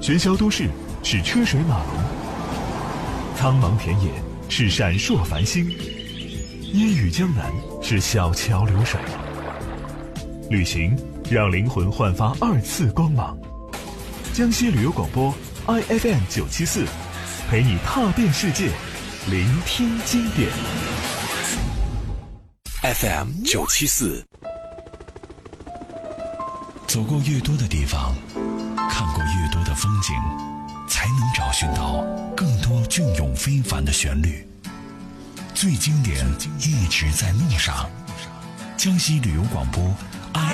喧嚣都市是车水马龙，苍茫田野是闪烁繁星，烟雨江南是小桥流水。旅行让灵魂焕发2次光芒。江西旅游广播 IFM 974，陪你踏遍世界，聆听经典。 FM 974，走过越多的地方，看过越多的风景，才能找寻到更多隽永非凡的旋律。最经典一直在路上。江西旅游广播